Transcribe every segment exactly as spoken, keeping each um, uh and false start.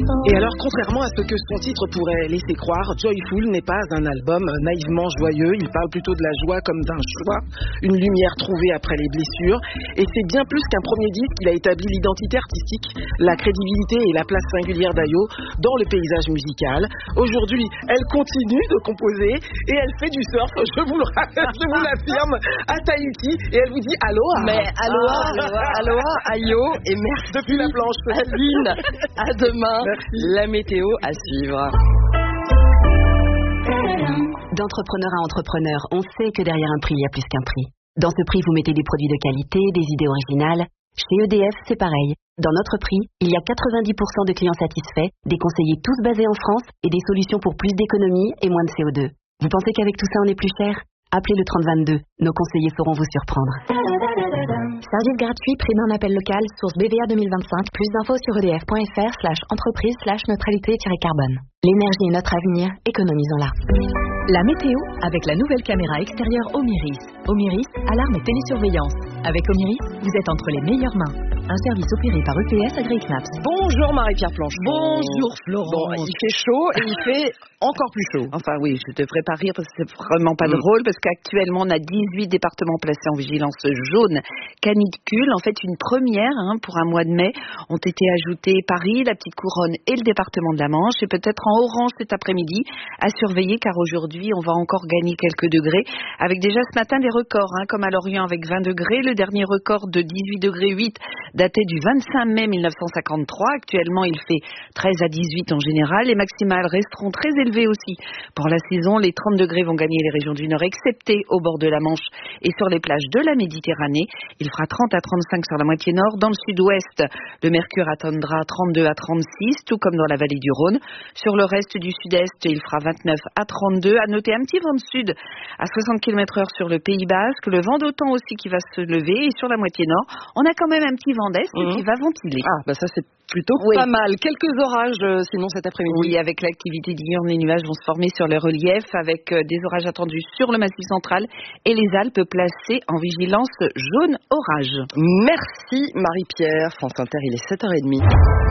Et alors, contrairement à ce que son titre pourrait laisser croire, Joyful n'est pas un album naïvement joyeux. Il parle plutôt de la joie comme d'un choix, une lumière trouvée après les blessures. Et c'est bien plus qu'un premier disque, il a établi l'identité artistique, la crédibilité et la place singulière d'Ayo dans le paysage musical. Aujourd'hui, elle continue de composer et elle fait du surf, je vous, le, je vous l'affirme, à Tahiti. Et elle vous dit aloha. Mais aloha, aloha, aloha, Ayo. Et merci depuis la planche. Aline, à demain. Merci. La météo à suivre. D'entrepreneur à entrepreneur, on sait que derrière un prix, il y a plus qu'un prix. Dans ce prix, vous mettez des produits de qualité, des idées originales. Chez E D F, c'est pareil. Dans notre prix, il y a quatre-vingt-dix pour cent de clients satisfaits, des conseillers tous basés en France et des solutions pour plus d'économie et moins de C O deux. Vous pensez qu'avec tout ça, on est plus cher ? Appelez le trente vingt-deux. Nos conseillers sauront vous surprendre. Service gratuit, prix d'un appel local, source B V A deux mille vingt-cinq. Plus d'infos sur edf.fr slash entreprise slash neutralité-carbone. L'énergie est notre avenir, économisons-la. La météo avec la nouvelle caméra extérieure Omiris. Omiris, alarme et télésurveillance. Avec Omiris, vous êtes entre les meilleures mains. Un service opéré par E P S AgriCnaps. Bonjour Marie-Pierre Planche. Bonjour Florence. Bon, il fait chaud et il fait encore plus chaud. Enfin oui, je devrais pas rire parce que c'est vraiment pas mmh. drôle parce qu'actuellement on a dix-huit départements placés en vigilance jaune canicule. En fait, une première hein, pour un mois de mai ont été ajoutés Paris, la Petite Couronne et le département de la Manche et peut-être en orange cet après-midi à surveiller car aujourd'hui on va encore gagner quelques degrés avec déjà ce matin des records hein, comme à Lorient avec vingt degrés, le dernier record de dix-huit degrés huit daté du vingt-cinq mai mille neuf cent cinquante-trois. Actuellement, il fait treize à dix-huit en général. Les maximales resteront très élevées aussi. Pour la saison, les trente degrés vont gagner les régions du Nord, excepté au bord de la Manche et sur les plages de la Méditerranée. Il fera trente à trente-cinq sur la moitié nord. Dans le sud-ouest, le mercure atteindra trente-deux à trente-six, tout comme dans la vallée du Rhône. Sur le reste du sud-est, il fera vingt-neuf à trente-deux. À noter un petit vent de sud à soixante kilomètres heure sur le Pays Basque. Le vent d'automne aussi qui va se lever. Et sur la moitié nord, on a quand même un petit vent d'est mmh. qui va ventiler. Ah, bah ça c'est plutôt oui. pas mal. Quelques orages euh, sinon cet après-midi. Oui, avec l'activité diurne, les nuages vont se former sur le relief avec euh, des orages attendus sur le Massif central et les Alpes placées en vigilance jaune orage. Merci Marie-Pierre. France Inter, il est sept heures trente.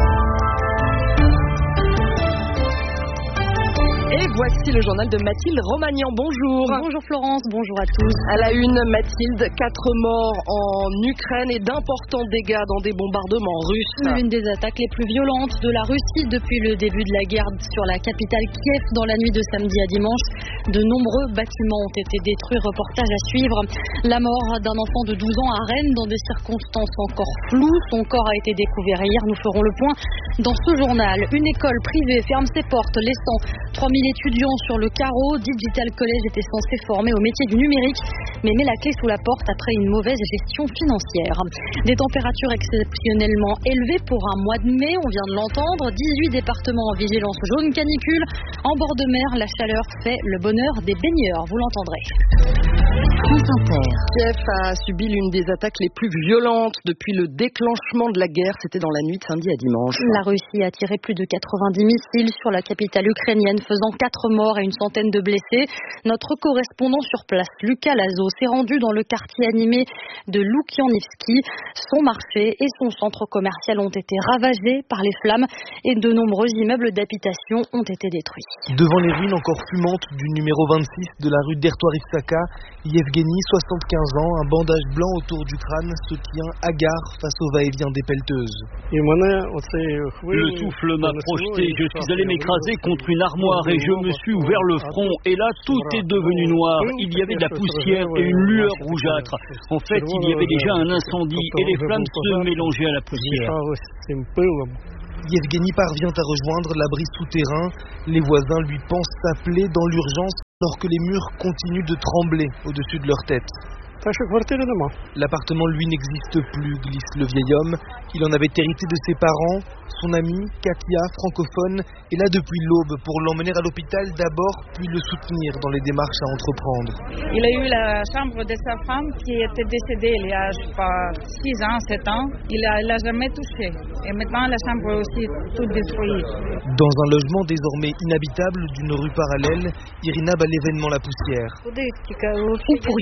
Et voici le journal de Mathilde Romagnan. Bonjour. Bonjour Florence, bonjour à tous. À la une, Mathilde, quatre morts en Ukraine et d'importants dégâts dans des bombardements russes. L'une des attaques les plus violentes de la Russie depuis le début de la guerre sur la capitale Kiev dans la nuit de samedi à dimanche. De nombreux bâtiments ont été détruits. Reportage à suivre. La mort d'un enfant de douze ans à Rennes dans des circonstances encore floues. Son corps a été découvert hier. Nous ferons le point dans ce journal. Une école privée ferme ses portes, laissant trois mille étudiants sur le carreau. Digital College était censé former au métier du numérique, mais met la clé sous la porte après une mauvaise gestion financière. Des températures exceptionnellement élevées pour un mois de mai, on vient de l'entendre. dix-huit départements en vigilance jaune canicule. En bord de mer, la chaleur fait le bonheur des baigneurs, vous l'entendrez. Kiev a subi l'une des attaques les plus violentes depuis le déclenchement de la guerre. C'était dans la nuit de samedi à dimanche. La Russie a tiré plus de quatre-vingt-dix missiles sur la capitale ukrainienne, faisant quatre morts et une centaine de blessés. Notre correspondant sur place, Lucas Lazo, s'est rendu dans le quartier animé de Loukianivski. Son marché et son centre commercial ont été ravagés par les flammes et de nombreux immeubles d'habitation ont été détruits. Devant les ruines encore fumantes du numéro vingt-six de la rue d'Ertoirivsaka, Yevgeny, soixante-quinze ans, un bandage blanc autour du crâne, se tient hagard face au va-et-vient des pelleteuses. Le souffle m'a projeté, je suis allé m'écraser contre une armoire et je me suis ouvert le front et là tout est devenu noir. Il y avait de la poussière et une lueur rougeâtre. En fait, il y avait déjà un incendie et les flammes se mélangeaient à la poussière. Yevgeny parvient à rejoindre l'abri souterrain. Les voisins lui pensent s'appeler dans l'urgence alors que les murs continuent de trembler au-dessus de leur tête. L'appartement, lui, n'existe plus, glisse le vieil homme. Il en avait hérité de ses parents. Son amie, Katia, francophone, est là depuis l'aube pour l'emmener à l'hôpital d'abord, puis le soutenir dans les démarches à entreprendre. Il a eu la chambre de sa femme qui était décédée il y a, je sais pas, six ans, sept ans. Il ne l'a jamais touchée. Et maintenant, la chambre est aussi toute détruite. Dans un logement désormais inhabitable d'une rue parallèle, Irina bat l'événement la poussière. Où pourrions-nous nous enfuir ?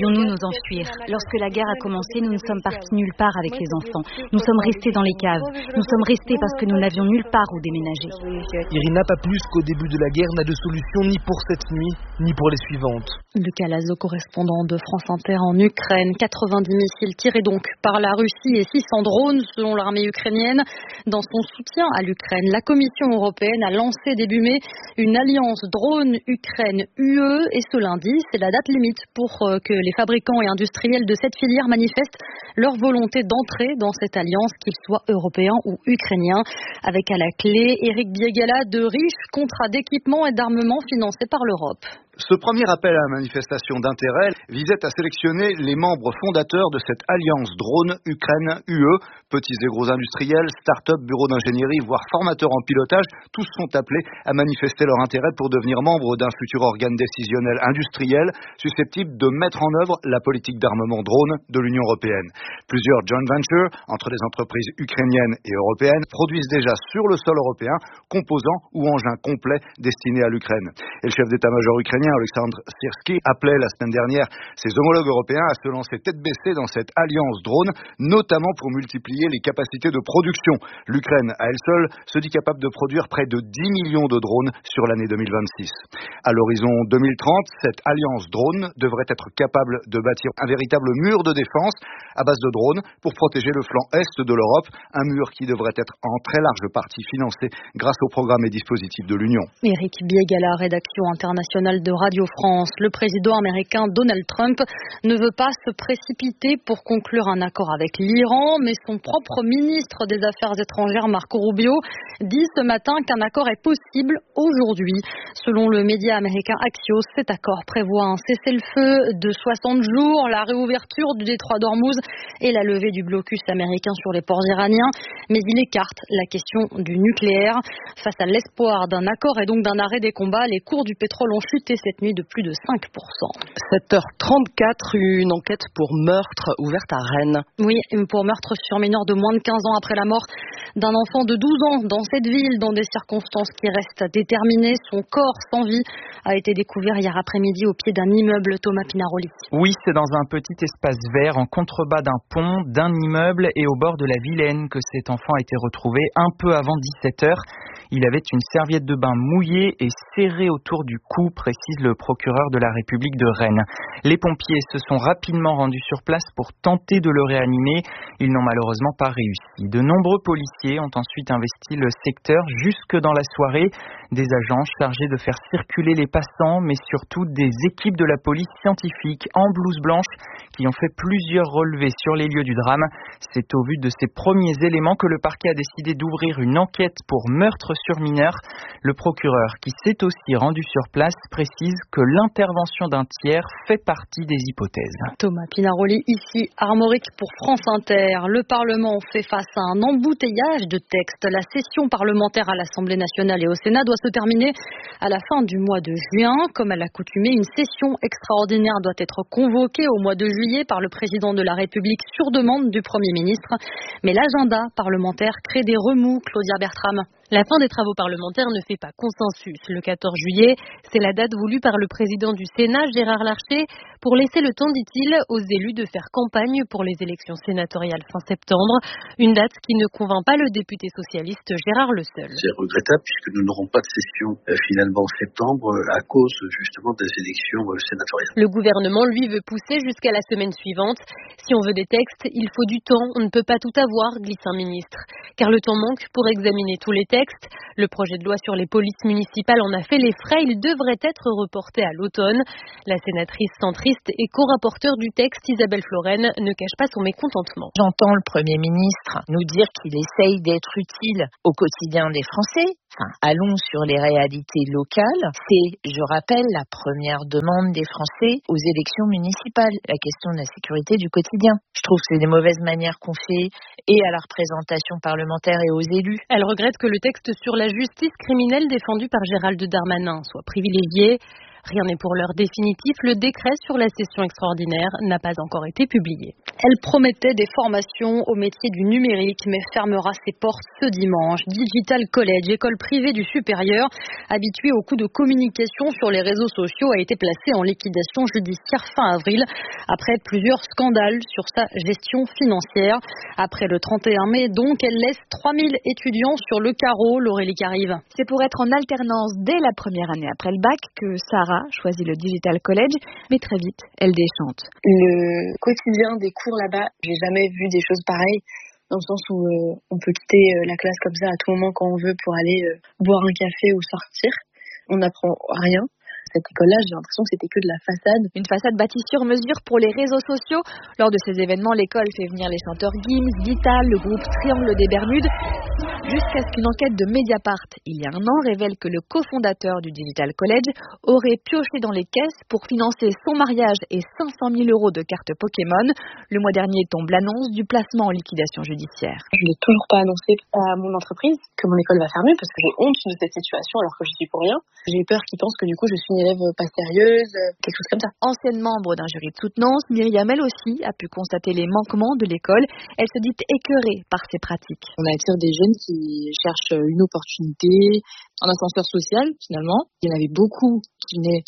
Lorsque la guerre a commencé, nous ne sommes partis nulle part avec les enfants. Nous sommes restés dans les caves. Nous sommes restés parce que nous n'avions nulle part où déménager. Irina, pas plus qu'au début de la guerre, n'a de solution ni pour cette nuit, ni pour les suivantes. Lucas Lazo, correspondant de France Inter en Ukraine. quatre-vingt-dix missiles tirés donc par la Russie et six cents drones selon l'armée ukrainienne. Dans son soutien à l'Ukraine, la Commission européenne a lancé début mai une alliance drone Ukraine-U E et ce lundi, c'est la date limite pour que les fabricants et industriels de cette filière manifestent leur volonté d'entrer dans cette alliance, qu'ils soient européens ou ukrainiens. Avec à la clé Éric Biegala, de riches contrats d'équipement et d'armement financés par l'Europe. Ce premier appel à la manifestation d'intérêt visait à sélectionner les membres fondateurs de cette alliance drone Ukraine-U E. Petits et gros industriels, start-up, bureaux d'ingénierie, voire formateurs en pilotage, tous sont appelés à manifester leur intérêt pour devenir membres d'un futur organe décisionnel industriel susceptible de mettre en œuvre la politique d'armement drone de l'Union européenne. Plusieurs joint ventures entre les entreprises ukrainiennes et européennes produisent déjà sur le sol européen composants ou engins complets destinés à l'Ukraine. Et le chef d'état-major ukrainien Alexandre Syrski appelait la semaine dernière ses homologues européens à se lancer tête baissée dans cette alliance drone, notamment pour multiplier les capacités de production. L'Ukraine, à elle seule, se dit capable de produire près de dix millions de drones sur l'année deux mille vingt-six. À l'horizon deux mille trente, cette alliance drone devrait être capable de bâtir un véritable mur de défense à base de drones pour protéger le flanc est de l'Europe, un mur qui devrait être en très large partie financé grâce aux programmes et dispositifs de l'Union. Éric Biegala, rédaction internationale de Radio France. Le président américain Donald Trump ne veut pas se précipiter pour conclure un accord avec l'Iran, mais son propre ministre des Affaires étrangères, Marco Rubio, dit ce matin qu'un accord est possible aujourd'hui. Selon le média américain Axios, cet accord prévoit un cessez-le-feu de soixante jours, la réouverture du détroit d'Ormuz et la levée du blocus américain sur les ports iraniens, mais il écarte la question du nucléaire. Face à l'espoir d'un accord et donc d'un arrêt des combats, les cours du pétrole ont chuté cette nuit de plus de cinq pour cent. sept heures trente-quatre, une enquête pour meurtre ouverte à Rennes. Oui, pour meurtre sur mineur de moins de quinze ans après la mort d'un enfant de douze ans dans cette ville, dans des circonstances qui restent à déterminer. Son corps sans vie a été découvert hier après-midi au pied d'un immeuble. Thomas Pinaroli. Oui, c'est dans un petit espace vert en contrebas d'un pont, d'un immeuble et au bord de la Vilaine que cet enfant a été retrouvé un peu avant dix-sept heures. Il avait une serviette de bain mouillée et serrée autour du cou, précise le procureur de la République de Rennes. Les pompiers se sont rapidement rendus sur place pour tenter de le réanimer. Ils n'ont malheureusement pas réussi. De nombreux policiers ont ensuite investi le secteur jusque dans la soirée. Des agents chargés de faire circuler les passants, mais surtout des équipes de la police scientifique en blouse blanche qui ont fait plusieurs relevés sur les lieux du drame. C'est au vu de ces premiers éléments que le parquet a décidé d'ouvrir une enquête pour meurtre sur mineur. Le procureur, qui s'est aussi rendu sur place, précise que l'intervention d'un tiers fait partie des hypothèses. Thomas Pinaroli, ici Armorique pour France Inter. Le Parlement fait face à un embouteillage de textes. La session parlementaire à l'Assemblée nationale et au Sénat doit se terminer à la fin du mois de juin. Comme à l'accoutumée, une session extraordinaire doit être convoquée au mois de juillet par le président de la République sur demande du Premier ministre. Mais l'agenda parlementaire crée des remous. Claudia Bertram. La fin des travaux parlementaires ne fait pas consensus. Le quatorze juillet, c'est la date voulue par le président du Sénat, Gérard Larcher, pour laisser le temps, dit-il, aux élus de faire campagne pour les élections sénatoriales fin septembre. Une date qui ne convainc pas le député socialiste Gérard Le Seul. C'est regrettable puisque nous n'aurons pas de session euh, finalement en septembre euh, à cause justement des élections euh, sénatoriales. Le gouvernement, lui, veut pousser jusqu'à la semaine suivante. Si on veut des textes, il faut du temps. On ne peut pas tout avoir, glisse un ministre. Car le temps manque pour examiner tous les textes. Le projet de loi sur les polices municipales en a fait les frais. Il devrait être reporté à l'automne. La sénatrice centriste et co-rapporteure du texte, Isabelle Florennes, ne cache pas son mécontentement. J'entends le Premier ministre nous dire qu'il essaye d'être utile au quotidien des Français. Enfin, allons sur les réalités locales. C'est, je rappelle, la première demande des Français aux élections municipales, la question de la sécurité du quotidien. Je trouve que c'est des mauvaises manières qu'on fait et à la représentation parlementaire et aux élus. Elle regrette que le texte sur la justice criminelle défendu par Gérald Darmanin soit privilégié. Rien n'est pour l'heure définitif. Le décret sur la session extraordinaire n'a pas encore été publié. Elle promettait des formations au métier du numérique, mais fermera ses portes ce dimanche. Digital College, école privée du supérieur, habituée aux coups de communication sur les réseaux sociaux, a été placée en liquidation judiciaire fin avril, après plusieurs scandales sur sa gestion financière. Après le trente et un mai, donc, elle laisse trois mille étudiants sur le carreau. L'Aurélie Carive. C'est pour être en alternance dès la première année après le bac que Sarah choisit le Digital College, mais très vite, elle déchante. Le quotidien des cours là-bas, j'ai jamais vu des choses pareilles, dans le sens où euh, on peut quitter euh, la classe comme ça à tout moment quand on veut pour aller euh, boire un café ou sortir. On n'apprend rien. Cette école-là, j'ai l'impression que c'était que de la façade. Une façade bâtie sur mesure pour les réseaux sociaux. Lors de ces événements, l'école fait venir les chanteurs Gims, Vital, le groupe Triangle des Bermudes, jusqu'à ce qu'une enquête de Mediapart, il y a un an, révèle que le cofondateur du Digital College aurait pioché dans les caisses pour financer son mariage et cinq cent mille euros de cartes Pokémon. Le mois dernier tombe l'annonce du placement en liquidation judiciaire. Je n'ai toujours pas annoncé à mon entreprise que mon école va fermer parce que j'ai honte de cette situation alors que je suis pour rien. J'ai peur qu'ils pensent que du coup je suis une élève pas sérieuse, quelque chose comme ça. Ancienne membre d'un jury de soutenance, Myriam elle aussi a pu constater les manquements de l'école. Elle se dit écœurée par ces pratiques. On attire des jeunes qui cherchent une opportunité, un ascenseur social finalement. Il y en avait beaucoup qui venaient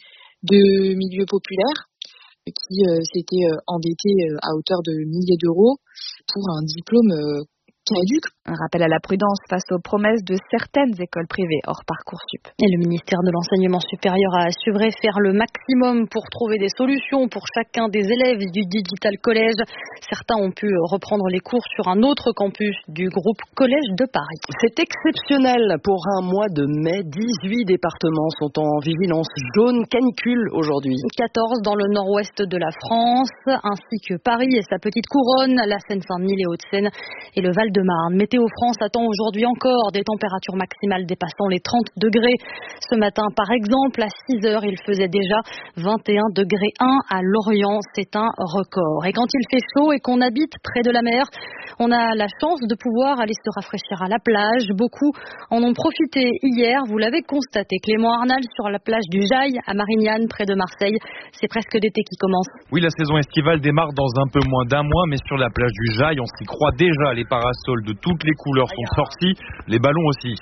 de milieux populaires, qui euh, s'étaient euh, endettés euh, à hauteur de milliers d'euros pour un diplôme euh, caduc. Un rappel à la prudence face aux promesses de certaines écoles privées hors Parcoursup. Et le ministère de l'Enseignement supérieur a assuré faire le maximum pour trouver des solutions pour chacun des élèves du Digital College. Certains ont pu reprendre les cours sur un autre campus du groupe Collège de Paris. C'est exceptionnel. Pour un mois de mai, dix-huit départements sont en vigilance jaune canicule aujourd'hui. quatorze dans le nord-ouest de la France, ainsi que Paris et sa petite couronne, la Seine-Saint-Denis, les Hauts-de-Seine et le Val-de-Marne. Météo France attend aujourd'hui encore des températures maximales dépassant les trente degrés. Ce matin, par exemple, à six heures, il faisait déjà vingt et un degrés un à Lorient. C'est un record. Et quand il fait chaud et qu'on habite près de la mer, on a la chance de pouvoir aller se rafraîchir à la plage. Beaucoup en ont profité hier. Vous l'avez constaté, Clément Arnal, sur la plage du Jail à Marignane, près de Marseille. C'est presque l'été qui commence. Oui, la saison estivale démarre dans un peu moins d'un mois, mais sur la plage du Jail, on s'y croit déjà. Les parasols de toutes les couleurs sont sortis, les ballons aussi.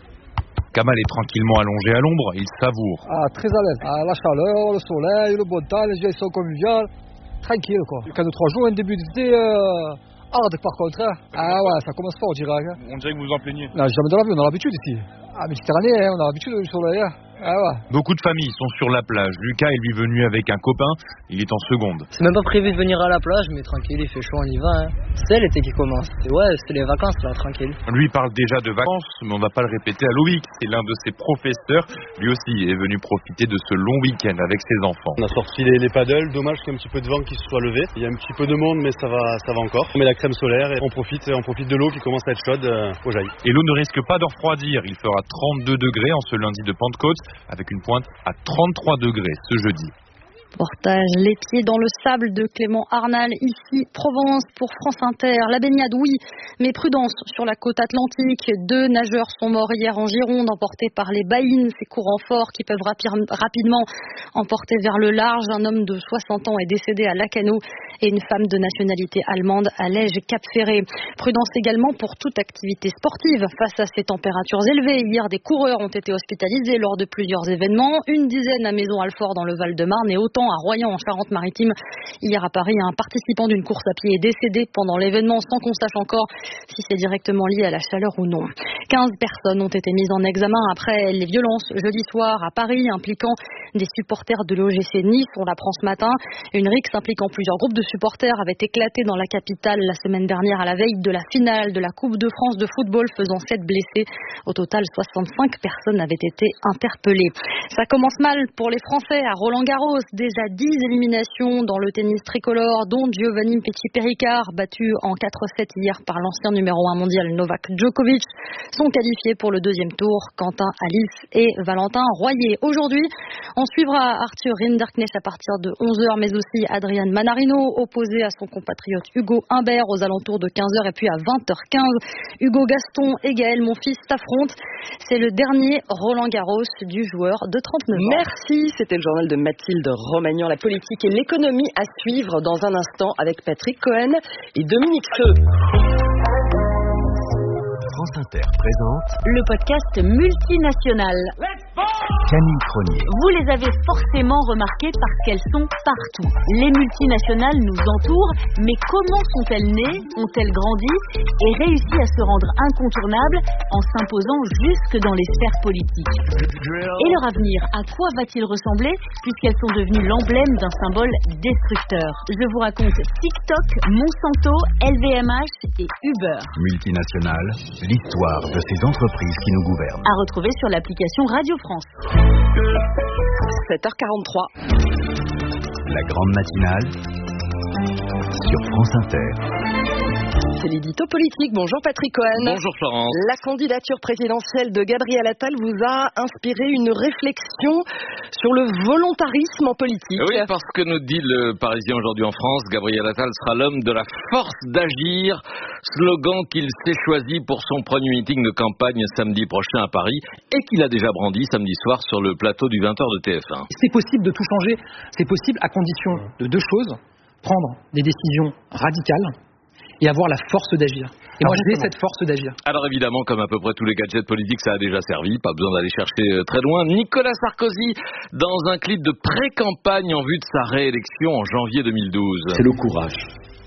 Kamal est tranquillement allongé à l'ombre, il savoure. Ah, très à l'aise. Ah, la chaleur, le soleil, le beau temps, les gens sont conviviales. Tranquille, quoi. Il y a deux trois jours, un début d'été euh, hard par contre. Hein. Ah ouais, ça commence fort, on dirait. Hein. On dirait que vous en plaignez. Non, jamais de la vie, on a l'habitude ici. Ah, Méditerranée, hein, on a l'habitude du soleil. Hein. Ah ouais. Beaucoup de familles sont sur la plage. Lucas est lui venu avec un copain, il est en seconde. C'est même pas prévu de venir à la plage, mais tranquille, il fait chaud, on y va. Hein. C'est l'été qui commence. Ouais, c'est les vacances là, tranquille. Lui parle déjà de vacances, mais on va pas le répéter à Loïc. C'est l'un de ses professeurs. Lui aussi est venu profiter de ce long week-end avec ses enfants. On a sorti les, les paddles, dommage qu'il y ait un petit peu de vent qui se soit levé. Il y a un petit peu de monde, mais ça va, ça va encore. On met la crème solaire et on profite, on profite de l'eau qui commence à être chaude euh, au Jail. Et l'eau ne risque pas de refroidir. Il fera trente-deux degrés en ce lundi de Pentecôte, avec une pointe à trente-trois degrés ce jeudi. Reportage Les pieds dans le sable de Clément Arnal, ici Provence pour France Inter. La baignade, oui, mais prudence sur la côte atlantique. Deux nageurs sont morts hier en Gironde, emportés par les baïnes, ces courants forts qui peuvent rapi- rapidement emporter vers le large. Un homme de soixante ans est décédé à Lacanau et une femme de nationalité allemande à Lège-Cap-Ferré. Prudence également pour toute activité sportive. Face à ces températures élevées, hier des coureurs ont été hospitalisés lors de plusieurs événements. Une dizaine à Maison-Alfort dans le Val-de-Marne et autant à Royan en Charente-Maritime. Hier à Paris, un participant d'une course à pied est décédé pendant l'événement sans qu'on sache encore si c'est directement lié à la chaleur ou non. quinze personnes ont été mises en examen après les violences jeudi soir à Paris impliquant des supporters de l'O G C Nice. On l'apprend ce matin. Une rixe impliquant plusieurs groupes de supporters avait éclaté dans la capitale la semaine dernière à la veille de la finale de la Coupe de France de football, faisant sept blessés. Au total, soixante-cinq personnes avaient été interpellées. Ça commence mal pour les Français à Roland-Garros. Déjà dix éliminations dans le tennis tricolore, dont Giovanni Petit-Péricard, battu en quatre sept hier par l'ancien numéro un mondial Novak Djokovic, sont qualifiés pour le deuxième tour. Quentin Alice et Valentin Royer. Aujourd'hui, On suivra Arthur Rinderknecht à partir de onze heures, mais aussi Adrian Manarino, opposé à son compatriote Hugo Humbert aux alentours de quinze heures. Et puis à vingt heures quinze, Hugo Gaston et Gaël Monfils s'affrontent. C'est le dernier Roland Garros du joueur de trente-neuf ans. Merci, c'était le journal de Mathilde Romagnan. La politique et l'économie à suivre dans un instant avec Patrick Cohen et Dominique Feu. France Inter présente le podcast multinational. Camille Cronier. Vous les avez forcément remarquées parce qu'elles sont partout. Les multinationales nous entourent, mais comment sont-elles nées, ont-elles grandi et réussi à se rendre incontournables en s'imposant jusque dans les sphères politiques? Et leur avenir, à quoi va-t-il ressembler puisqu'elles sont devenues l'emblème d'un symbole destructeur? Je vous raconte TikTok, Monsanto, L V M H et Uber. Multinationales, l'histoire de ces entreprises qui nous gouvernent. À retrouver sur l'application Radio France. sept heures quarante-trois. La grande matinale sur France Inter. C'est l'édito politique. Bonjour Patrick Cohen. Bonjour Florence. La candidature présidentielle de Gabriel Attal vous a inspiré une réflexion sur le volontarisme en politique. Oui, parce que nous dit le Parisien aujourd'hui en France, Gabriel Attal sera l'homme de la force d'agir, slogan qu'il s'est choisi pour son premier meeting de campagne samedi prochain à Paris et qu'il a déjà brandi samedi soir sur le plateau du vingt heures de T F un. C'est possible de tout changer, c'est possible à condition de deux choses, prendre des décisions radicales et avoir la force d'agir. Et moi, j'ai cette force d'agir. Alors évidemment, comme à peu près tous les gadgets politiques, ça a déjà servi, pas besoin d'aller chercher très loin. Nicolas Sarkozy, dans un clip de pré-campagne en vue de sa réélection en janvier deux mille douze. C'est le courage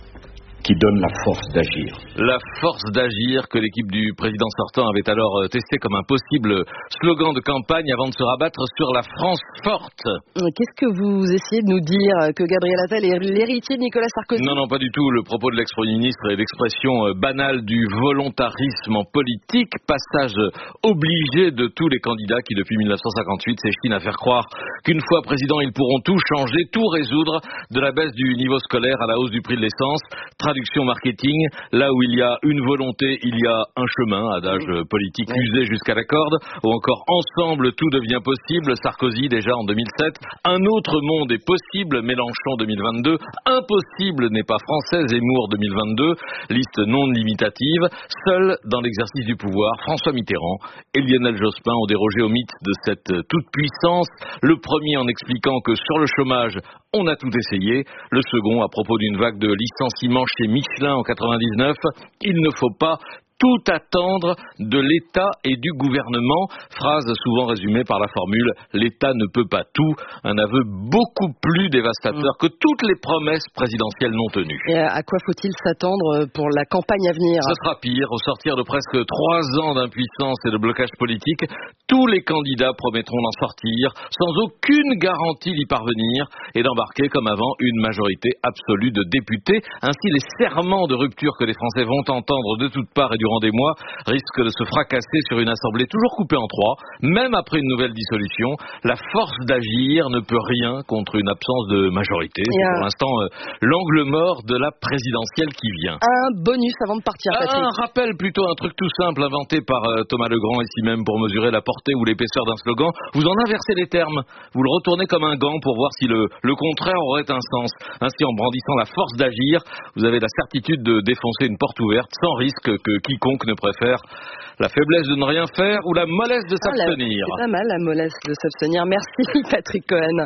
qui donne la force d'agir. La force d'agir que l'équipe du président sortant avait alors testé comme un possible slogan de campagne avant de se rabattre sur la France forte. Qu'est-ce que vous essayez de nous dire? Que Gabriel Attal est l'héritier de Nicolas Sarkozy? Non, non, pas du tout. Le propos de l'ex-premier ministre est l'expression banale du volontarisme en politique, passage obligé de tous les candidats qui, depuis mille neuf cent cinquante-huit, s'échinent à faire croire qu'une fois président, ils pourront tout changer, tout résoudre, de la baisse du niveau scolaire à la hausse du prix de l'essence. Traduction marketing, là où il y a une volonté, il y a un chemin, adage politique usé jusqu'à la corde, ou encore ensemble tout devient possible, Sarkozy déjà en deux mille sept, un autre monde est possible, Mélenchon deux mille vingt-deux, impossible n'est pas français, Zemmour deux mille vingt-deux, liste non limitative, seul dans l'exercice du pouvoir, François Mitterrand et Lionel Jospin ont dérogé au mythe de cette toute-puissance, le premier en expliquant que sur le chômage, on a tout essayé, le second à propos d'une vague de licenciements chez Michelin en quatre-vingt-dix-neuf, il ne faut pas tout attendre de l'État et du gouvernement. Phrase souvent résumée par la formule « l'État ne peut pas tout », un aveu beaucoup plus dévastateur que toutes les promesses présidentielles non tenues. Et à quoi faut-il s'attendre pour la campagne à venir? Ce sera pire. Au sortir de presque trois ans d'impuissance et de blocage politique, tous les candidats promettront d'en sortir sans aucune garantie d'y parvenir et d'embarquer comme avant une majorité absolue de députés. Ainsi, les serments de rupture que les Français vont entendre de toutes parts et durant des mois risquent de se fracasser sur une assemblée toujours coupée en trois. Même après une nouvelle dissolution, la force d'agir ne peut rien contre une absence de majorité. C'est pour l'instant euh, l'angle mort de la présidentielle qui vient. Un bonus avant de partir, Patrick. Un rappel plutôt, un truc tout simple inventé par euh, Thomas Legrand ici même pour mesurer la portée ou l'épaisseur d'un slogan. Vous en inversez les termes, vous le retournez comme un gant pour voir si le, le contraire aurait un sens. Ainsi, en brandissant la force d'agir, vous avez la certitude de défoncer une porte ouverte sans risque que quiconque ne préfère la faiblesse de ne rien faire ou la mollesse de s'abstenir. Ah, c'est pas mal la mollesse de s'abstenir. Merci Patrick Cohen.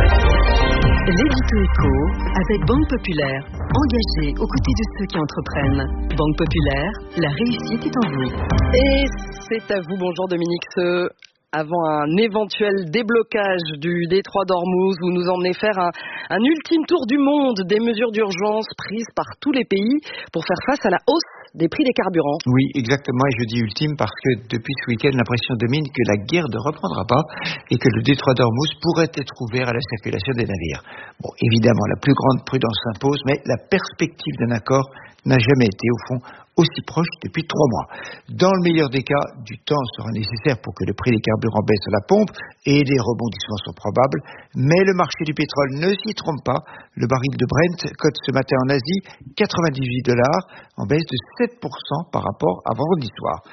L'édito éco avec Banque Populaire, engagée aux côtés de ceux qui entreprennent. Banque Populaire, la réussite est en vous. Et c'est à vous, bonjour Dominique Seux. Avant un éventuel déblocage du détroit d'Ormuz, vous nous emmenez faire un, un ultime tour du monde des mesures d'urgence prises par tous les pays pour faire face à la hausse des prix des carburants. Oui, exactement, et je dis ultime parce que depuis ce week-end, l'impression domine que la guerre ne reprendra pas et que le détroit d'Ormuz pourrait être ouvert à la circulation des navires. Bon, évidemment, la plus grande prudence s'impose, mais la perspective d'un accord n'a jamais été, au fond, aussi proche depuis trois mois. Dans le meilleur des cas, du temps sera nécessaire pour que le prix des carburants baisse à la pompe et les rebondissements sont probables, mais le marché du pétrole ne s'y trompe pas. Le baril de Brent cote ce matin en Asie quatre-vingt-dix-huit dollars, en baisse de sept pour cent par rapport à vendredi soir.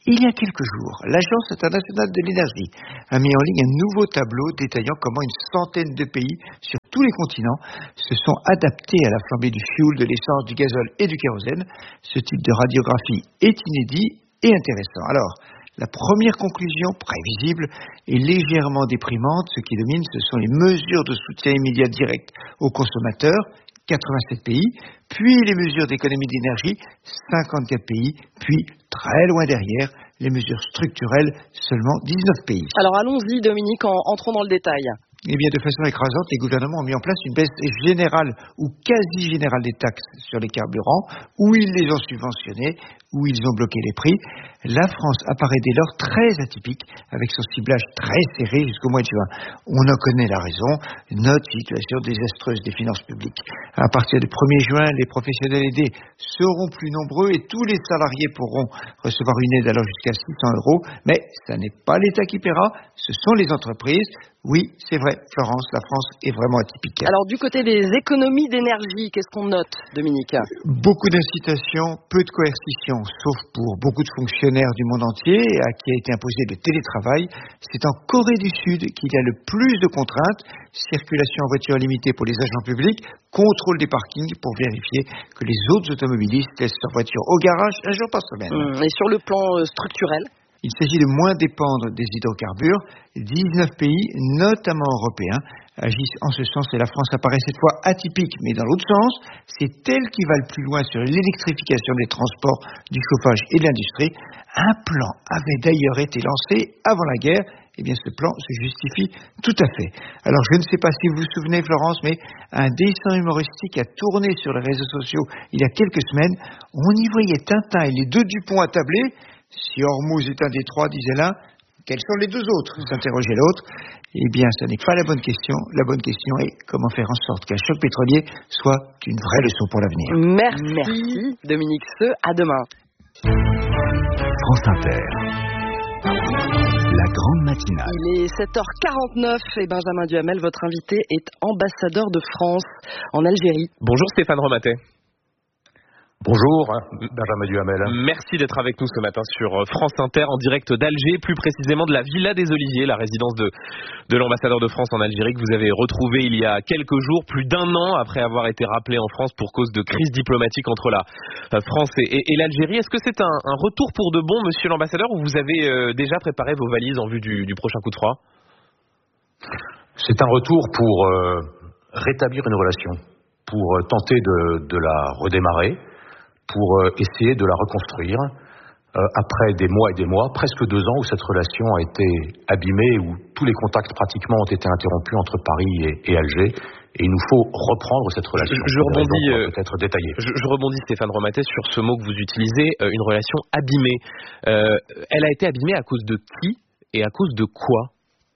Il y a quelques jours, l'Agence internationale de l'énergie a mis en ligne un nouveau tableau détaillant comment une centaine de pays sur tous les continents se sont adaptés à la flambée du fioul, de l'essence, du gazole et du kérosène. Ce type de radiographie est inédit et intéressant. Alors, la première conclusion, prévisible, est légèrement déprimante. Ce qui domine, ce sont les mesures de soutien immédiat direct aux consommateurs, quatre-vingt-sept pays, puis les mesures d'économie d'énergie, cinquante-quatre pays, puis très loin derrière, les mesures structurelles, seulement dix-neuf pays. Alors allons-y Dominique, en, entrons dans le détail. Eh bien, de façon écrasante, les gouvernements ont mis en place une baisse générale ou quasi générale des taxes sur les carburants, où ils les ont subventionnés, où ils ont bloqué les prix. La France apparaît dès lors très atypique, avec son ciblage très serré jusqu'au mois de juin. On en connaît la raison, notre situation désastreuse des finances publiques. À partir du premier juin, les professionnels aidés seront plus nombreux et tous les salariés pourront recevoir une aide allant jusqu'à six cents euros. Mais ça n'est pas l'État qui paiera, ce sont les entreprises. Oui, c'est vrai, Florence, la France est vraiment atypique. Alors, du côté des économies d'énergie, qu'est-ce qu'on note, Dominique ? Beaucoup d'incitations, peu de coercition, sauf pour beaucoup de fonctionnaires du monde entier à qui a été imposé le télétravail. C'est en Corée du Sud qu'il y a le plus de contraintes. Circulation en voiture limitée pour les agents publics, contrôle des parkings pour vérifier que les autres automobilistes laissent leur voiture au garage un jour par semaine. Mmh, et sur le plan euh, structurel ? Il s'agit de moins dépendre des hydrocarbures. dix-neuf pays, notamment européens, agissent en ce sens et la France apparaît cette fois atypique, mais dans l'autre sens, c'est elle qui va le plus loin sur l'électrification des transports, du chauffage et de l'industrie. Un plan avait d'ailleurs été lancé avant la guerre. Eh bien, ce plan se justifie tout à fait. Alors, je ne sais pas si vous vous souvenez, Florence, mais un dessin humoristique a tourné sur les réseaux sociaux il y a quelques semaines. On y voyait Tintin et les deux Dupont attablés. Si Hormuz est un des trois, disait l'un, quels sont les deux autres ? S'interrogeait l'autre. Eh bien, ce n'est pas la bonne question. La bonne question est comment faire en sorte qu'un choc pétrolier soit une vraie leçon pour l'avenir. Merci, Merci. Dominique Seux. À demain. France Inter. La grande matinale. Il est sept heures quarante-neuf et Benjamin Duhamel, votre invité, est ambassadeur de France en Algérie. Bonjour Stéphane Romatet. Bonjour, Benjamin Duhamel. Merci d'être avec nous ce matin sur France Inter en direct d'Alger, plus précisément de la Villa des Oliviers, la résidence de, de l'ambassadeur de France en Algérie que vous avez retrouvée il y a quelques jours, plus d'un an après avoir été rappelé en France pour cause de crise diplomatique entre la France et, et, et l'Algérie. Est-ce que c'est un, un retour pour de bon, monsieur l'ambassadeur, ou vous avez euh, déjà préparé vos valises en vue du, du prochain coup de froid ? C'est un retour pour euh, rétablir une relation, pour euh, tenter de, de la redémarrer, pour essayer de la reconstruire euh, après des mois et des mois, presque deux ans où cette relation a été abîmée, où tous les contacts pratiquement ont été interrompus entre Paris et, et Alger. Et il nous faut reprendre cette relation. Je, je rebondis, euh, peut-être détaillée. Je, je rebondis, Stéphane Romatet, sur ce mot que vous utilisez, euh, une relation abîmée. Euh, elle a été abîmée à cause de qui et à cause de quoi ?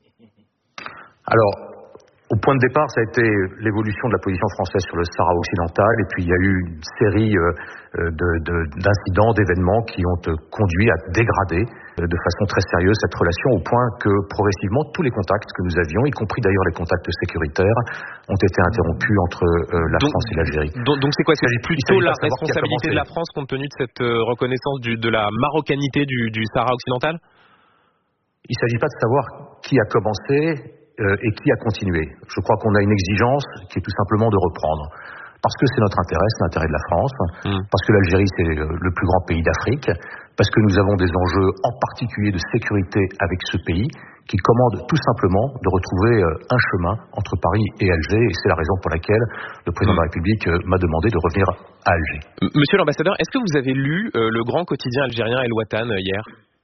Alors, au point de départ, ça a été l'évolution de la position française sur le Sahara occidental, et puis il y a eu une série euh, de, de, d'incidents, d'événements qui ont conduit à dégrader euh, de façon très sérieuse cette relation, au point que progressivement tous les contacts que nous avions, y compris d'ailleurs les contacts sécuritaires, ont été interrompus entre euh, la donc, France et l'Algérie. Donc, donc c'est quoi ? C'est plutôt la responsabilité de la France compte tenu de cette euh, reconnaissance du, de la marocanité du, du Sahara occidental ? Il ne s'agit pas de savoir qui a commencé Euh, et qui a continué. Je crois qu'on a une exigence qui est tout simplement de reprendre. Parce que c'est notre intérêt, c'est l'intérêt de la France, mmh. parce que l'Algérie c'est le plus grand pays d'Afrique, parce que nous avons des enjeux en particulier de sécurité avec ce pays, qui commande tout simplement de retrouver un chemin entre Paris et Alger, et c'est la raison pour laquelle le président mmh. de la République m'a demandé de revenir à Alger. Monsieur l'ambassadeur, est-ce que vous avez lu euh, le grand quotidien algérien El Watan hier ?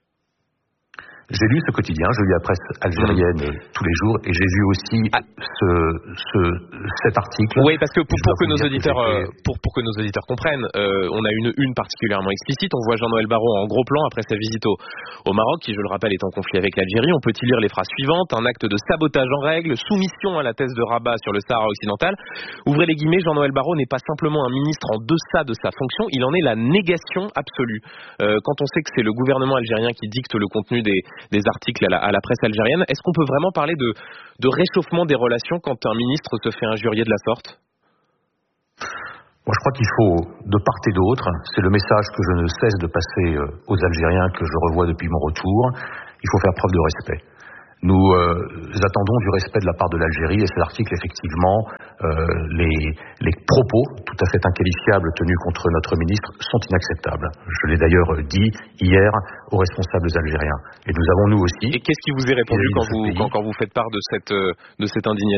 J'ai lu ce quotidien, je lis la presse algérienne mmh. tous les jours, et j'ai vu aussi ah. ce, ce, cet article. Oui, parce que pour, pour que nos auditeurs, que pour, pour que nos auditeurs comprennent, euh, on a une une particulièrement explicite. On voit Jean-Noël Barrot en gros plan après sa visite au, au Maroc, qui, je le rappelle, est en conflit avec l'Algérie. On peut y lire les phrases suivantes: un acte de sabotage en règle, soumission à la thèse de Rabat sur le Sahara occidental. Ouvrez les guillemets, Jean-Noël Barrot n'est pas simplement un ministre en deçà de sa fonction, il en est la négation absolue. Euh, quand on sait que c'est le gouvernement algérien qui dicte le contenu des des articles à la, à la presse algérienne. Est-ce qu'on peut vraiment parler de, de réchauffement des relations quand un ministre se fait injurier de la sorte ? Moi, je crois qu'il faut, de part et d'autre, c'est le message que je ne cesse de passer aux Algériens, que je revois depuis mon retour, il faut faire preuve de respect. Nous euh, attendons du respect de la part de l'Algérie, et cet article, effectivement, euh, les, les propos tout à fait inqualifiables tenus contre notre ministre sont inacceptables. Je l'ai d'ailleurs dit hier aux responsables algériens. Et nous avons, nous aussi... Et qu'est-ce qui vous est répondu quand vous, quand, quand vous faites part de cette, de cette indignation ?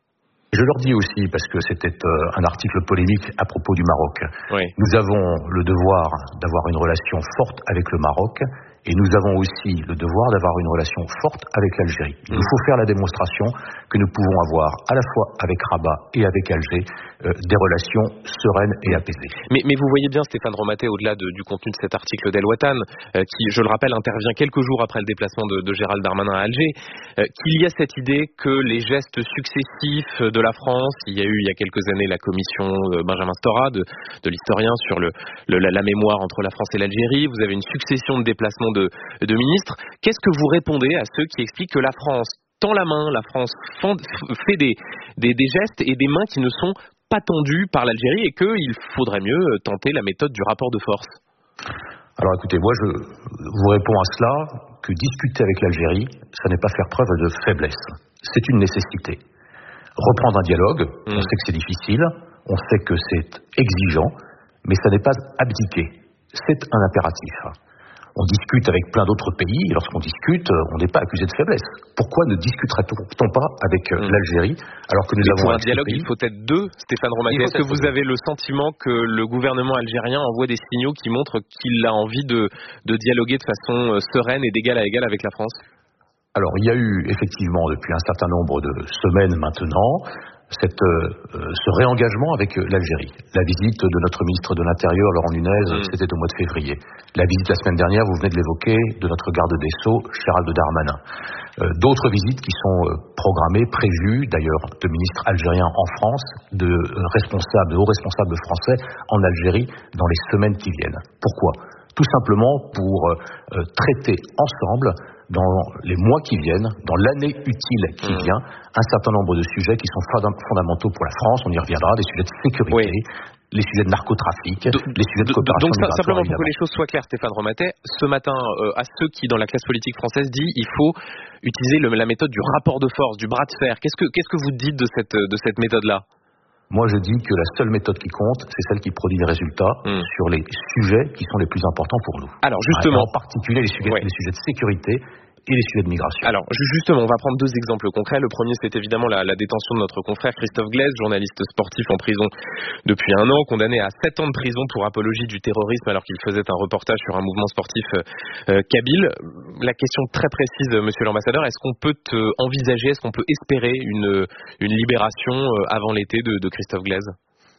Je leur dis aussi, parce que c'était euh, un article polémique à propos du Maroc, oui. Nous avons le devoir d'avoir une relation forte avec le Maroc, et nous avons aussi le devoir d'avoir une relation forte avec l'Algérie. Il mmh. nous faut faire la démonstration que nous pouvons avoir, à la fois avec Rabat et avec Alger, euh, des relations sereines et apaisées. Mais, mais vous voyez bien, Stéphane Romaté, au-delà de, du contenu de cet article d'El Watan, euh, qui, je le rappelle, intervient quelques jours après le déplacement de, de Gérald Darmanin à Alger, euh, qu'il y a cette idée que les gestes successifs de la France, il y a eu il y a quelques années la commission de Benjamin Stora, de, de l'historien, sur le, le, la, la mémoire entre la France et l'Algérie, vous avez une succession de déplacements de, de ministres. Qu'est-ce que vous répondez à ceux qui expliquent que la France tend la main, la France fait des, des, des gestes et des mains qui ne sont pas tendues par l'Algérie et qu'il faudrait mieux tenter la méthode du rapport de force? Alors écoutez, moi je vous réponds à cela, que discuter avec l'Algérie, ça n'est pas faire preuve de faiblesse, c'est une nécessité. Reprendre un dialogue, mmh. on sait que c'est difficile, on sait que c'est exigeant, mais ça n'est pas abdiquer, c'est un impératif. On discute avec plein d'autres pays, et lorsqu'on discute, on n'est pas accusé de faiblesse. Pourquoi ne discuterait-on pas avec mmh. l'Algérie alors que nous mais avons pour un dialogue, pays... il faut être deux, Stéphane Romaté. Est-ce que vous deux. avez le sentiment que le gouvernement algérien envoie des signaux qui montrent qu'il a envie de, de dialoguer de façon sereine et d'égal à égal avec la France ? Alors, il y a eu effectivement depuis un certain nombre de semaines maintenant cette, euh, ce réengagement avec l'Algérie. La visite de notre ministre de l'Intérieur, Laurent Nunez, mmh. c'était au mois de février. La visite la semaine dernière, vous venez de l'évoquer, de notre garde des Sceaux, Gérald Darmanin. Euh, d'autres visites qui sont euh, programmées, prévues, d'ailleurs, de ministres algériens en France, de euh, responsables, de hauts responsables français en Algérie dans les semaines qui viennent. Pourquoi ? Tout simplement pour euh, traiter ensemble, dans les mois qui viennent, dans l'année utile qui mmh. vient, un certain nombre de sujets qui sont fondamentaux pour la France. On y reviendra, des sujets de sécurité, oui. les sujets de narcotrafic, de, les sujets de coopération. Donc ça, simplement évidemment. pour que les choses soient claires, Stéphane Romaté, ce matin, euh, à ceux qui, dans la classe politique française, dit il faut utiliser le, la méthode du rapport de force, du bras de fer. Qu'est-ce que, qu'est-ce que vous dites de cette, de cette méthode-là ? Moi, je dis que la seule méthode qui compte, c'est celle qui produit des résultats mmh. sur les sujets qui sont les plus importants pour nous. Alors, justement. En particulier les sujets, ouais. les sujets de sécurité et les sujets de migration. Alors, justement, on va prendre deux exemples concrets. Le premier, c'est évidemment la, la détention de notre confrère Christophe Glaise, journaliste sportif en prison depuis un an, condamné à sept ans de prison pour apologie du terrorisme alors qu'il faisait un reportage sur un mouvement sportif euh, kabyle. La question très précise, monsieur l'ambassadeur, est-ce qu'on peut euh, envisager, est-ce qu'on peut espérer une, une libération euh, avant l'été de, de Christophe Glaise ?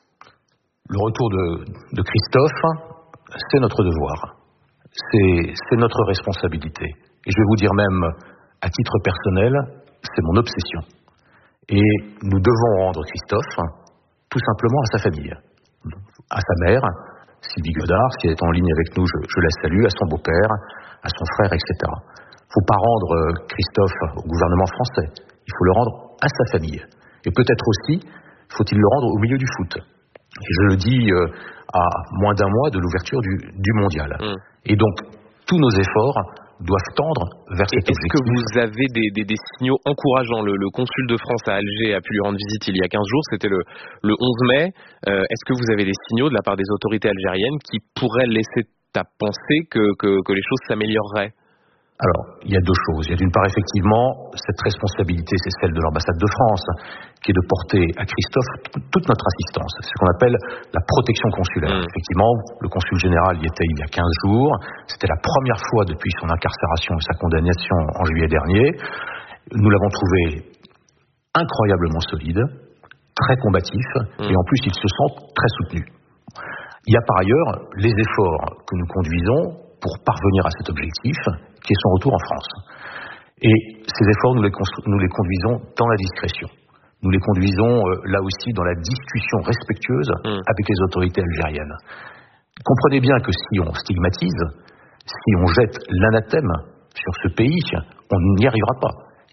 Le retour de, de Christophe, c'est notre devoir. C'est, c'est notre responsabilité. Et je vais vous dire même, à titre personnel, c'est mon obsession. Et nous devons rendre Christophe tout simplement à sa famille, à sa mère, Sylvie Godard, qui est en ligne avec nous, je, je la salue, à son beau-père, à son frère, et cetera. Il ne faut pas rendre Christophe au gouvernement français, il faut le rendre à sa famille. Et peut-être aussi, faut-il le rendre au milieu du foot. Et je le dis euh, à moins d'un mois de l'ouverture du, du mondial. Mmh. Et donc, tous nos efforts doivent tendre vers cet objectif. Est-ce que vous avez des, des, des signaux encourageants ? le, le consul de France à Alger a pu lui rendre visite il y a quinze jours, c'était le, le onze mai. Euh, est-ce que vous avez des signaux de la part des autorités algériennes qui pourraient laisser à penser que, que, que les choses s'amélioreraient ? Alors, il y a deux choses. Il y a d'une part, effectivement, cette responsabilité, c'est celle de l'ambassade de France, qui est de porter à Christophe t- toute notre assistance. C'est ce qu'on appelle la protection consulaire. Mmh. Effectivement, le consul général y était il y a quinze jours. C'était la première fois depuis son incarcération et sa condamnation en juillet dernier. Nous l'avons trouvé incroyablement solide, très combatif, mmh. et en plus, il se sent très soutenu. Il y a par ailleurs les efforts que nous conduisons pour parvenir à cet objectif, qui est son retour en France. Et ces efforts, nous les, constru- nous les conduisons dans la discrétion. Nous les conduisons euh, là aussi dans la discussion respectueuse mmh. avec les autorités algériennes. Comprenez bien que si on stigmatise, si on jette l'anathème sur ce pays, on n'y arrivera pas.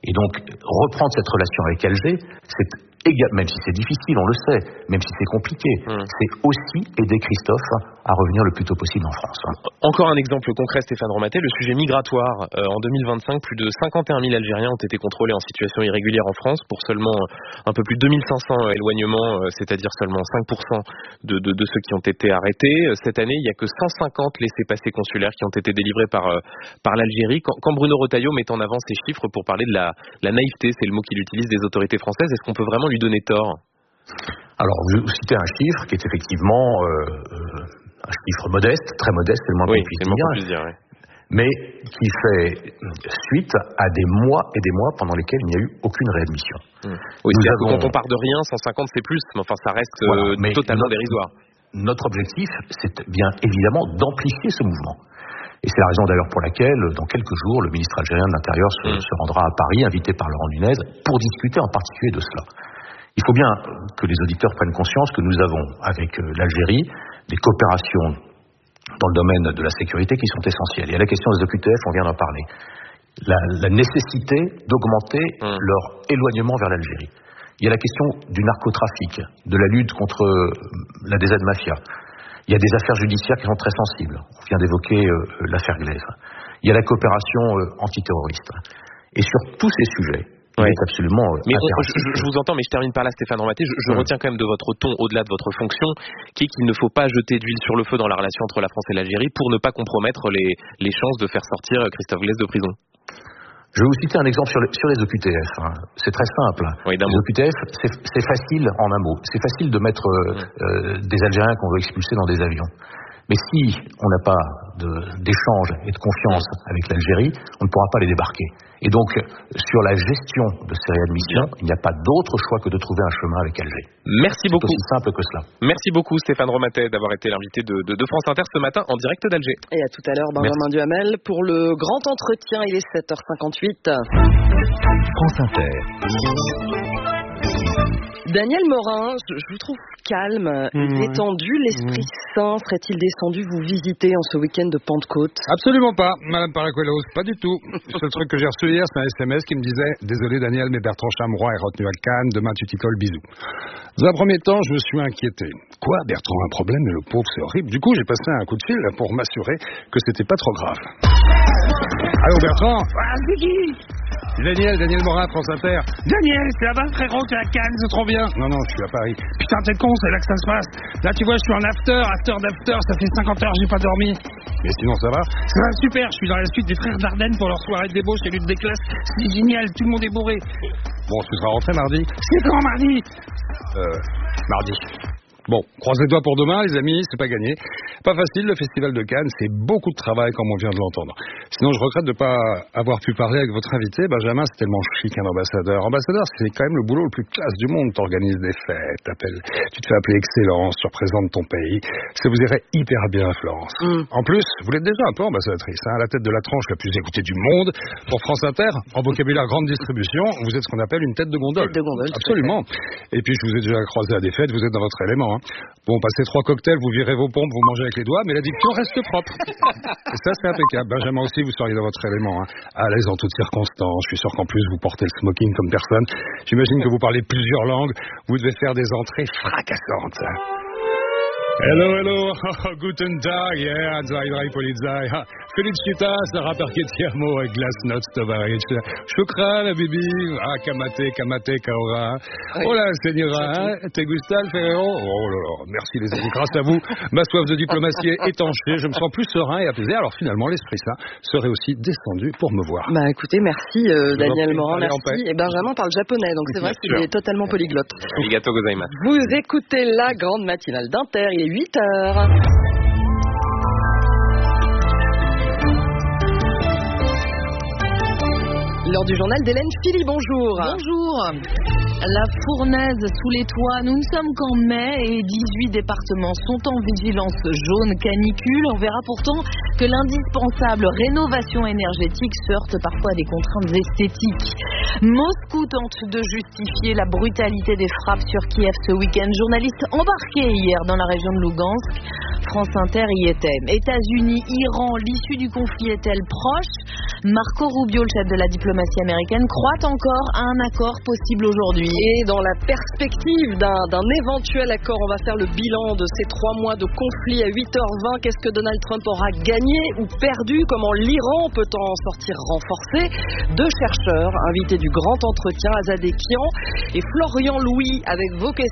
Et donc, reprendre cette relation avec Alger, c'est égal, même si c'est difficile, on le sait, même si c'est compliqué, mmh. c'est aussi aider Christophe à revenir le plus tôt possible en France. Encore un exemple concret, Stéphane Romatet, le sujet migratoire. Euh, en deux mille vingt-cinq, plus de cinquante et un mille Algériens ont été contrôlés en situation irrégulière en France pour seulement un peu plus de deux mille cinq cents éloignements, euh, c'est-à-dire seulement cinq pour cent de, de, de ceux qui ont été arrêtés. Cette année, il n'y a que cent cinquante laissez-passer consulaires qui ont été délivrés par, euh, par l'Algérie. Quand, quand Bruno Retailleau met en avant ces chiffres pour parler de la, la naïveté, c'est le mot qu'il utilise, des autorités françaises, est-ce qu'on peut vraiment lui donner tort ? Alors, vous citez un chiffre qui est effectivement euh, euh, un chiffre modeste, très modeste, c'est le moins oui, qu'on puisse dire, dire oui. mais qui fait suite à des mois et des mois pendant lesquels il n'y a eu aucune réadmission. Mmh. Oui, c'est avons... quand on part de rien, cent cinquante c'est plus, mais enfin ça reste voilà, euh, mais totalement notre, dérisoire. Notre objectif, c'est bien évidemment d'amplifier ce mouvement. Et c'est la raison d'ailleurs pour laquelle, dans quelques jours, le ministre algérien de l'Intérieur se, mmh. se rendra à Paris, invité par Laurent Nunez, pour discuter en particulier de cela. Il faut bien que les auditeurs prennent conscience que nous avons, avec l'Algérie, des coopérations dans le domaine de la sécurité qui sont essentielles. Et à la question des O Q T F, on vient d'en parler. La, la nécessité d'augmenter mmh. leur éloignement vers l'Algérie. Il y a la question du narcotrafic, de la lutte contre la D Z Mafia. Il y a des affaires judiciaires qui sont très sensibles. On vient d'évoquer euh, l'affaire Glaise. Il y a la coopération euh, antiterroriste. Et sur tous ces sujets, oui. c'est absolument euh, mais je, je, je vous entends, mais je termine par là, Stéphane Romatet. Je, je mmh. retiens quand même de votre ton, au-delà de votre fonction, qui est qu'il ne faut pas jeter d'huile sur le feu dans la relation entre la France et l'Algérie pour ne pas compromettre les, les chances de faire sortir Christophe Glaise de prison. Je vais vous citer un exemple sur les, sur les O Q T F. Hein. C'est très simple. Oui, les O Q T F, c'est, c'est facile en un mot. C'est facile de mettre euh, mmh. euh, des Algériens qu'on veut expulser dans des avions. Mais si on n'a pas de, d'échange et de confiance avec l'Algérie, on ne pourra pas les débarquer. Et donc, sur la gestion de ces réadmissions, il n'y a pas d'autre choix que de trouver un chemin avec Alger. Merci beaucoup. C'est aussi simple que cela. Merci beaucoup Stéphane Romatet d'avoir été l'invité de, de, de France Inter ce matin en direct d'Alger. Et à tout à l'heure, Benjamin Duhamel pour le grand entretien. Il est sept heures cinquante-huit. France Inter. Daniel Morin, je, je vous trouve calme et mmh. détendu. L'Esprit mmh. Saint serait-il descendu vous visiter en ce week-end de Pentecôte ? Absolument pas, Madame Paracuelos, pas du tout. Le seul truc que j'ai reçu hier, c'est un S M S qui me disait « Désolé Daniel, mais Bertrand Chameroy est retenu à Cannes, demain tu t'y colles, bisous ». Dans un premier temps, je me suis inquiété. Quoi, Bertrand a un problème, mais le pauvre, c'est horrible. Du coup, j'ai passé un coup de fil pour m'assurer que c'était pas trop grave. Allô Bertrand ? Ah, c'est qui ? Daniel, Daniel Morin, France Inter. Daniel, c'est là-bas, frérot, t'es à Cannes, c'est trop bien. Non, non, je suis à Paris. Putain, t'es con, c'est là que ça se passe. Là, tu vois, je suis en after, after d'after, ça fait cinquante heures, j'ai pas dormi. Mais sinon, ça va ? Ça va super, je suis dans la suite des frères Dardenne pour leur soirée de débauche et lutte des classes. C'est génial, tout le monde est bourré. Bon, tu seras rentré mardi ? C'est quand, mardi ? Euh, mardi. Bon, croisez les doigts pour demain, les amis, c'est pas gagné. Pas facile, le Festival de Cannes, c'est beaucoup de travail, comme on vient de l'entendre. Sinon, je regrette de ne pas avoir pu parler avec votre invité. Benjamin, c'est tellement chic, un ambassadeur. Ambassadeur, c'est quand même le boulot le plus classe du monde. T'organises des fêtes, t'appelles, tu te fais appeler Excellence, tu représentes ton pays. Ça vous irait hyper bien, Florence. Mm. En plus, vous l'êtes déjà un peu ambassadrice, hein, à la tête de la tranche la plus écoutée du monde. Pour France Inter, en vocabulaire grande distribution, vous êtes ce qu'on appelle une tête de gondole. Tête de gondole. Absolument. Et puis, je vous ai déjà croisé à des fêtes, vous êtes dans votre élément, hein. Bon, passez trois cocktails, vous virez vos pompes, vous mangez avec les doigts, mais l'addiction reste propre. Et ça, c'est impeccable. Benjamin aussi, vous seriez dans votre élément, hein. À l'aise en toutes circonstances. Je suis sûr qu'en plus, vous portez le smoking comme personne. J'imagine que vous parlez plusieurs langues. Vous devez faire des entrées fracassantes. Hello, hello, guten Tag, yeah, drei, drei, Polizei. Felicitas, Sarah Parquetiamo, Glasnost, Tovarich. Shukran, Bibi, ah, Kamate, Kamate, Kaora. Oh là, Señora, te gusta el Ferrero? Oh là là, merci les amis, grâce à vous, ma soif de diplomatie est étanchée, je me sens plus serein et apaisé. Alors finalement, l'Esprit Saint serait aussi descendu pour me voir. Bah écoutez, merci euh, Daniel Morin, merci. Et Benjamin parle japonais, donc c'est vrai qu'il est totalement polyglotte. Arigato gozaimasu. Vous écoutez la grande matinale d'Inter, il est huit heures. L'heure du journal d'Hélène Philly, bonjour. Bonjour. La fournaise sous les toits, nous ne sommes qu'en mai et dix-huit départements sont en vigilance jaune canicule. On verra pourtant que l'indispensable rénovation énergétique se heurte parfois à des contraintes esthétiques. Moscou tente de justifier la brutalité des frappes sur Kiev ce week-end. Journaliste embarqué hier dans la région de Lugansk. France Inter y était. États-Unis, Iran, l'issue du conflit est-elle proche? Marco Rubio, le chef de la diplomatie américaine, croit encore à un accord possible aujourd'hui. Et dans la perspective d'un, d'un éventuel accord, on va faire le bilan de ces trois mois de conflit à huit heures vingt. Qu'est-ce que Donald Trump aura gagné ou perdu? Comment l'Iran peut en sortir renforcé? Deux chercheurs invités du grand entretien, Azadeh Kian et Florian Louis, avec vos questions.